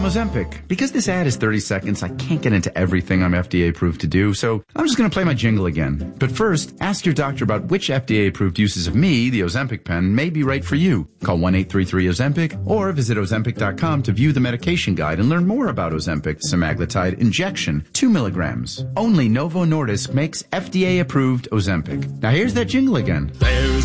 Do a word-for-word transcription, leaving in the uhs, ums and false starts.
Ozempic. Because this ad is thirty seconds, I can't get into everything I'm F D A approved to do, so I'm just going to play my jingle again. But first, ask your doctor about which F D A approved uses of me, the Ozempic pen, may be right for you. Call one eight three three Ozempic or visit Ozempic dot com to view the medication guide and learn more about Ozempic semaglutide injection, two milligrams. Only Novo Nordisk makes F D A approved Ozempic. Now here's that jingle again. There's